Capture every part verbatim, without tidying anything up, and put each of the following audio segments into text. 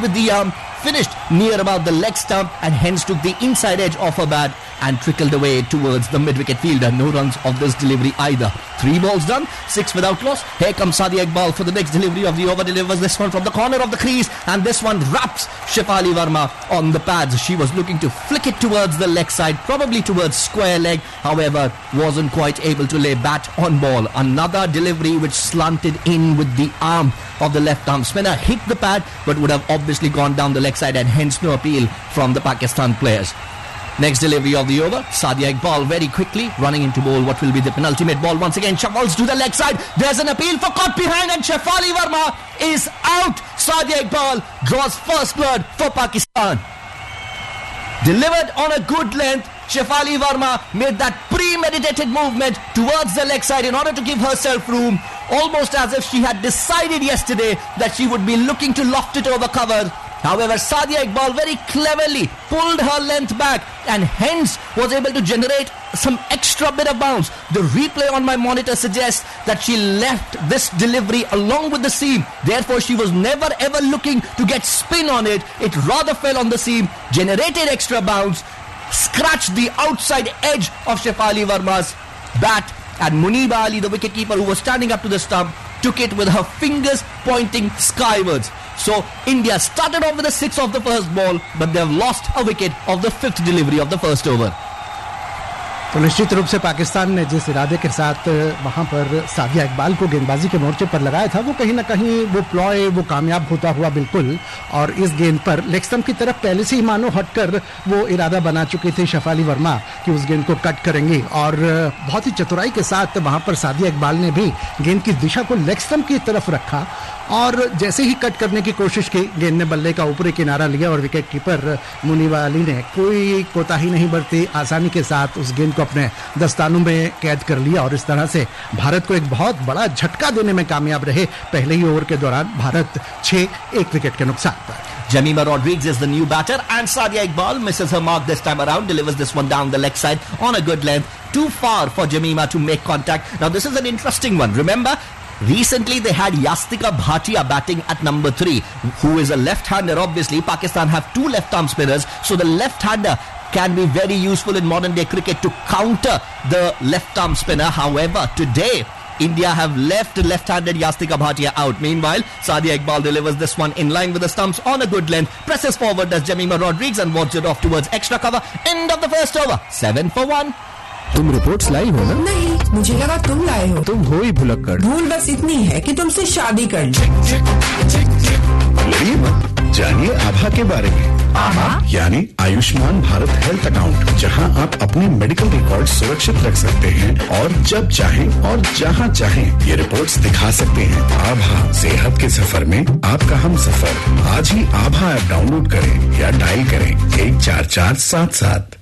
with the arm, finished near about the leg stump and hence took the inside edge of her bat and trickled away towards the mid-wicket fielder. No runs of this delivery either. Three balls done, six without loss. Here comes Sadia Iqbal for the next delivery of the over. Delivers this one from the corner of the crease and this one wraps Shefali Verma on the pads. She was looking to flick it towards the leg side, probably towards square leg. However, wasn't quite able to lay bat on ball. Another delivery which slanted in with the arm of the left arm spinner. Hit the pad but would have obviously gone down the leg side and hence no appeal from the Pakistan players. Next delivery of the over, Sadia Iqbal very quickly running into bowl what will be the penultimate ball. Once again, shuffles to the leg side. There's an appeal for caught behind and Shefali Verma is out. Sadia Iqbal draws first blood for Pakistan. Delivered on a good length. Shefali Verma made that premeditated movement towards the leg side in order to give herself room, almost as if she had decided yesterday that she would be looking to loft it over cover. However, Sadia Iqbal very cleverly pulled her length back and hence was able to generate some extra bit of bounce. The replay on my monitor suggests that she left this delivery along with the seam. Therefore, she was never ever looking to get spin on it. It rather fell on the seam, generated extra bounce, scratched the outside edge of Shefali Verma's bat, and Muniba Ali, the wicketkeeper who was standing up to the stump, took it with her fingers pointing skywards. So India started off with a six of the first ball, but they've lost a wicket of the fifth delivery of the first over. तो निश्चित रूप से पाकिस्तान ने जिस इरादे के साथ वहां पर सादिया इकबाल को गेंदबाजी के मोर्चे पर लगाया था वो कहीं ना कहीं वो प्लॉय वो कामयाब होता हुआ बिल्कुल। और इस गेंद पर लेग स्टंप की तरफ पहले से ही मानो हटकर वो इरादा बना चुकी थी शेफाली वर्मा कि उस गेंद को कट करेंगी और बहुत ही चतुराई के साथ वहां पर सादिया इकबाल ने भी गेंद की दिशा को लेग स्टंप की तरफ रखा और जैसे ही कट करने की कोशिश की गेंद ने बल्ले का ऊपरी किनारा लिया और विकेट कीपर मुनीबा अली ने कोई कोताही नहीं बरती, आसानी के साथ उस गेंद को अपने दस्तानों में कैद कर लिया और इस तरह से भारत को एक बहुत बड़ा झटका देने में कामयाब रहे। पहले ही ओवर के दौरान भारत छह एक विकेट के नुकसान पर। Jemima Rodriguez is the new batter and Sadia Iqbal misses her mark this time around, delivers this one down the leg side on a good length. Too far for Jemima to make contact. Now this is an interesting one. Remember, recently they had Yastika Bhatia batting at number three, who is a left-hander. Obviously, Pakistan have two left-arm spinners, so the left-hander can be very useful in modern-day cricket to counter the left-arm spinner. However, today India have left left-handed Yastika Bhatia out. Meanwhile, Sadia Iqbal delivers this one in line with the stumps on a good length. Presses forward does Jemima Rodriguez and wards it off towards extra cover. End of the first over. Seven for one. तुम reports लाई हो ना? नहीं, मुझे लगा तुम लाए हो। तुम हो ही भुलक्कड़। भूल बस इतनी है कि तुमसे शादी कर ली। जानिए आभा के बारे में। आभा यानी आयुष्मान भारत हेल्थ अकाउंट, जहां आप अपने मेडिकल रिकॉर्ड सुरक्षित रख सकते हैं और जब चाहें और जहां चाहें ये रिपोर्ट्स दिखा सकते हैं। आभा, सेहत के सफर में आपका हम सफर। आज ही आभा ऐप डाउनलोड करें या डायल करें एक चार चार सात सात।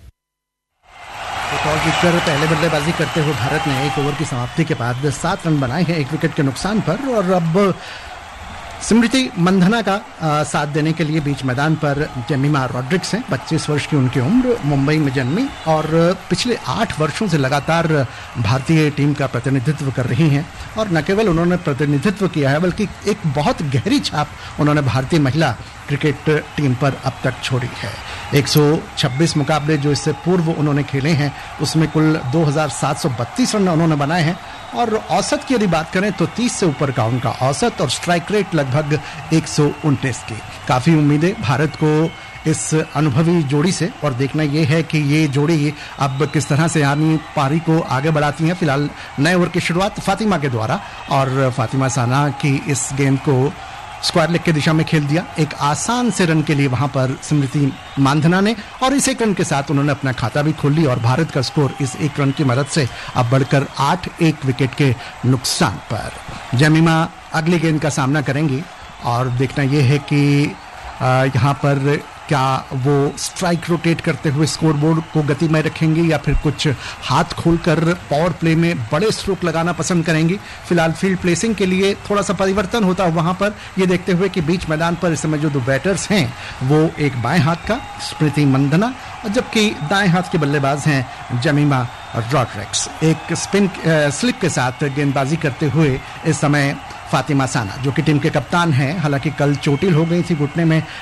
टॉस जीतकर पहले बल्लेबाजी करते हुए भारत ने एक ओवर की समाप्ति के बाद सात रन बनाए हैं एक विकेट के नुकसान पर और अब स्मृति मंधना का आ, साथ देने के लिए बीच मैदान पर जेमिमा रॉड्रिक्स हैं। पच्चीस वर्ष की उनकी उम्र, मुंबई में जन्मी और पिछले आठ वर्षों से लगातार भारतीय टीम का प्रतिनिधित्व कर रही हैं और न केवल उन्होंने प्रतिनिधित्व किया है बल्कि एक बहुत गहरी छाप उन्होंने भारतीय महिला क्रिकेट टीम पर अब तक छोड़ी है। एक सौ छब्बीस मुकाबले जो इससे पूर्व उन्होंने खेले हैं उसमें कुल दो हज़ार सात सौ बत्तीस रन उन्होंने बनाए हैं और औसत की यदि बात करें तो तीस से ऊपर का उनका औसत और स्ट्राइक रेट लगभग एक सौ उनतीस की। काफ़ी उम्मीदें भारत को इस अनुभवी जोड़ी से और देखना यह है कि ये जोड़ी अब किस तरह से यानी पारी को आगे बढ़ाती हैं। फिलहाल नए ओवर की शुरुआत फातिमा के द्वारा और फातिमा साना की इस गेंद को स्क्वायर लेग की दिशा में खेल दिया एक आसान से रन के लिए वहां पर स्मृति मांधना ने और इस एक रन के साथ उन्होंने अपना खाता भी खोल लिया और भारत का स्कोर इस एक रन की मदद से अब बढ़कर आठ एक विकेट के नुकसान पर। जेमिमा अगली गेंद का सामना करेंगी और देखना यह है कि यहाँ पर क्या वो स्ट्राइक रोटेट करते हुए स्कोरबोर्ड को गति में रखेंगे या फिर कुछ हाथ खोलकर पावर प्ले में बड़े स्ट्रोक लगाना पसंद करेंगी। फिलहाल फील्ड प्लेसिंग के लिए थोड़ा सा परिवर्तन होता है वहां पर ये देखते हुए कि बीच मैदान पर इस समय जो दो बैटर्स हैं वो एक बाएं हाथ का स्मृति मंधना और जबकि दाएं हाथ के बल्लेबाज हैं जेमिमा रॉड्रिक्स। एक स्पिन स्लिप के साथ गेंदबाजी करते हुए इस समय फातिमा साना जो कि टीम के कप्तान हैं, हालांकि कल चोटिल हो गई थी घुटने में